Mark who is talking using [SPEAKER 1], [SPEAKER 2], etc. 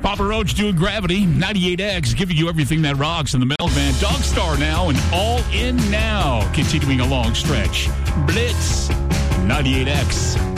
[SPEAKER 1] Papa Roach doing Gravity, 98X, giving you everything that rocks in the Mailman. Dog Star now and All In Now, continuing a long stretch. Blitz, 98X.